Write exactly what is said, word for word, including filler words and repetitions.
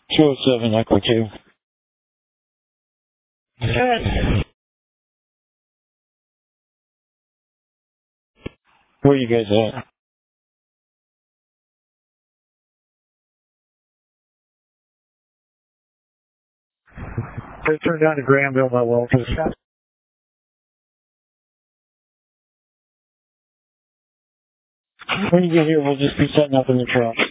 two oh seven Echo two. Where are you guys at? They turned down to Granville, my Walters. When you get here, we'll just be setting up in the truck.